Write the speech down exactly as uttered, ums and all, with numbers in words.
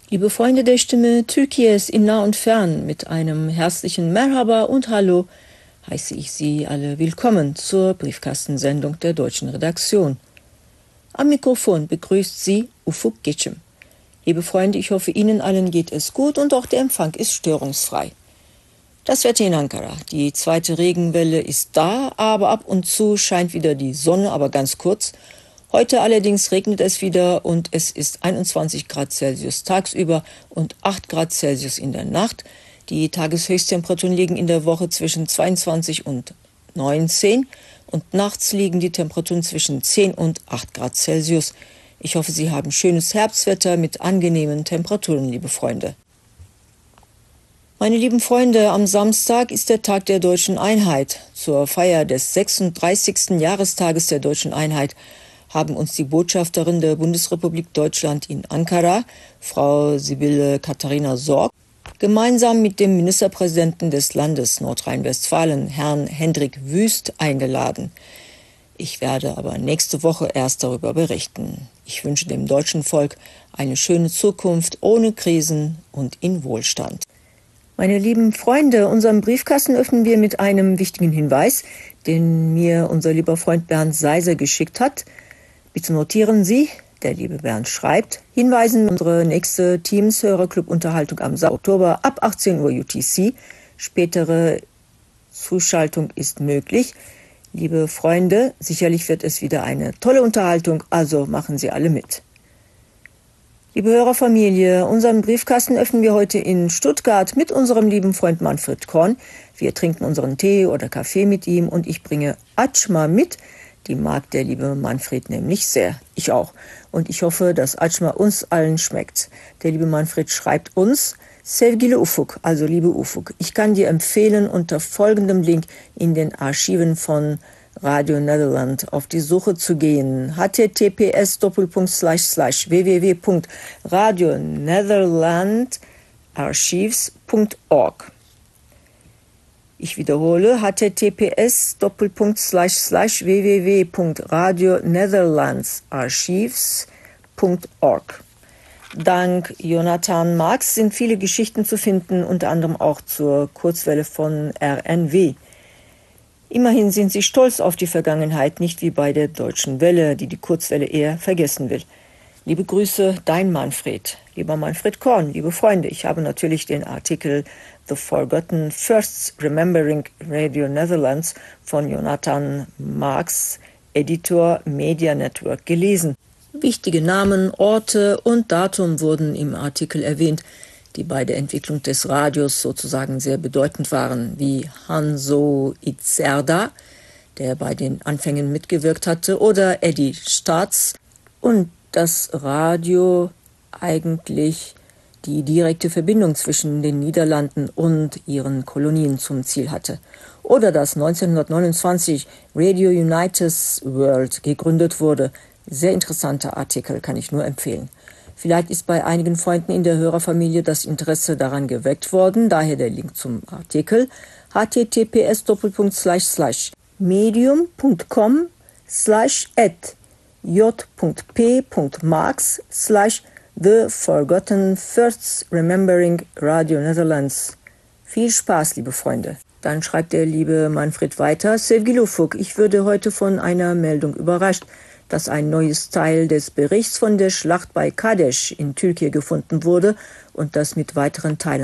Liebe Freunde der Stimme Türkies in nah und fern, mit einem herzlichen Merhaba und Hallo heiße ich Sie alle willkommen zur Briefkastensendung der deutschen Redaktion. Am Mikrofon begrüßt Sie Ufuk Geçim. Liebe Freunde, ich hoffe, Ihnen allen geht es gut und auch der Empfang ist störungsfrei. Das Wetter in Ankara. Die zweite Regenwelle ist da, aber ab und zu scheint wieder die Sonne, aber ganz kurz. Heute allerdings regnet es wieder und es ist einundzwanzig Grad Celsius tagsüber und acht Grad Celsius in der Nacht. Die Tageshöchsttemperaturen liegen in der Woche zwischen zweiundzwanzig und neunzehn und nachts liegen die Temperaturen zwischen zehn und acht Grad Celsius. Ich hoffe, Sie haben schönes Herbstwetter mit angenehmen Temperaturen, liebe Freunde. Meine lieben Freunde, am Samstag ist der Tag der Deutschen Einheit. Zur Feier des sechsunddreißigsten Jahrestages der Deutschen Einheit haben uns die Botschafterin der Bundesrepublik Deutschland in Ankara, Frau Sibylle Katharina Sorg, gemeinsam mit dem Ministerpräsidenten des Landes Nordrhein-Westfalen, Herrn Hendrik Wüst, eingeladen. Ich werde aber nächste Woche erst darüber berichten. Ich wünsche dem deutschen Volk eine schöne Zukunft ohne Krisen und in Wohlstand. Meine lieben Freunde, unseren Briefkasten öffnen wir mit einem wichtigen Hinweis, den mir unser lieber Freund Bernd Seiser geschickt hat. Bitte notieren Sie, der liebe Bernd schreibt, hinweisen unsere nächste Teams-Hörerclub-Unterhaltung am Oktober ab achtzehn Uhr U T C. Spätere Zuschaltung ist möglich. Liebe Freunde, sicherlich wird es wieder eine tolle Unterhaltung, also machen Sie alle mit. Liebe Hörerfamilie, unseren Briefkasten öffnen wir heute in Stuttgart mit unserem lieben Freund Manfred Korn. Wir trinken unseren Tee oder Kaffee mit ihm und ich bringe Açma mit. Die mag der liebe Manfred nämlich sehr. Ich auch. Und ich hoffe, dass Açma uns allen schmeckt. Der liebe Manfred schreibt uns: Sevgili Ufuk, also liebe Ufuk, ich kann dir empfehlen, unter folgendem Link in den Archiven von Radio Netherland auf die Suche zu gehen. h t t p s doppelpunkt slash slash w w w punkt radio netherland archives punkt org. Ich wiederhole, h t t p s doppelpunkt slash slash w w w punkt radio netherlands archives punkt org. Dank Jonathan Marx sind viele Geschichten zu finden, unter anderem auch zur Kurzwelle von R N W. Immerhin sind sie stolz auf die Vergangenheit, nicht wie bei der Deutschen Welle, die die Kurzwelle eher vergessen will. Liebe Grüße, dein Manfred. Lieber Manfred Korn, liebe Freunde, ich habe natürlich den Artikel The Forgotten Firsts Remembering Radio Netherlands von Jonathan Marx, Editor Media Network, gelesen. Wichtige Namen, Orte und Datum wurden im Artikel erwähnt, die bei der Entwicklung des Radios sozusagen sehr bedeutend waren, wie Hanzo Itzerda, der bei den Anfängen mitgewirkt hatte, oder Eddie Staats, und das Radio eigentlich die direkte Verbindung zwischen den Niederlanden und ihren Kolonien zum Ziel hatte. Oder dass neunzehnhundertneunundzwanzig Radio United World gegründet wurde. Sehr interessanter Artikel, kann ich nur empfehlen. Vielleicht ist bei einigen Freunden in der Hörerfamilie das Interesse daran geweckt worden, daher der Link zum Artikel h t t p s doppelpunkt slash slash medium punkt com slash at j punkt p punkt marx slash The Forgotten Firsts Remembering Radio Netherlands. Viel Spaß, liebe Freunde. Dann schreibt der liebe Manfred weiter: Sevgili Ufuk, ich würde heute von einer Meldung überrascht, dass ein neues Teil des Berichts von der Schlacht bei Kadesh in Türkei gefunden wurde und das mit weiteren Teilen